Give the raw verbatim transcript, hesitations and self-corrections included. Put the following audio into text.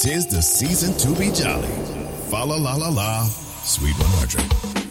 'tis the season to be jolly. Fa la la la la, Sweet one hundred.